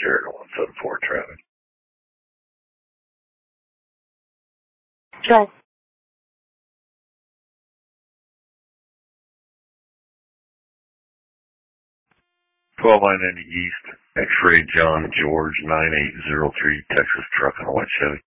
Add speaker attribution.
Speaker 1: Jared 174 traffic.
Speaker 2: Drive.
Speaker 1: 1290 East, X-Ray John George 9803, Texas truck on a white Chevy.